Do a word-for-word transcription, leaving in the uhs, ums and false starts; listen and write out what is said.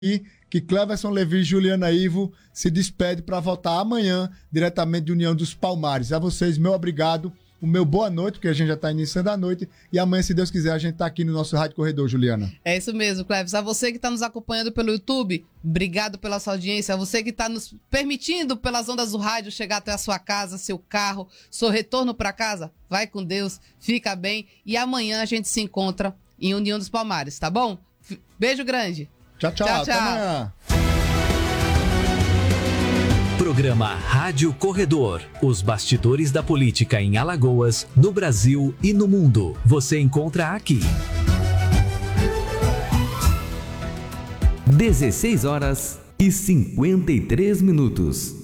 E que Cleverson Levi e Juliana Ivo se despede para voltar amanhã diretamente de União dos Palmares. A vocês, meu obrigado, o meu boa noite, porque a gente já está iniciando a noite, e amanhã, se Deus quiser, a gente está aqui no nosso Rádio Corredor, Juliana. É isso mesmo, Cleverson. A você que está nos acompanhando pelo YouTube, obrigado pela sua audiência. A você que está nos permitindo pelas ondas do rádio chegar até a sua casa, seu carro, seu retorno para casa, vai com Deus, fica bem, e amanhã a gente se encontra em União dos Palmares, tá bom? Beijo grande. Tchau, tchau. Tchau, tchau. Até amanhã. Programa Rádio Corredor. Os bastidores da política em Alagoas, no Brasil e no mundo. Você encontra aqui. dezesseis horas e cinquenta e três minutos.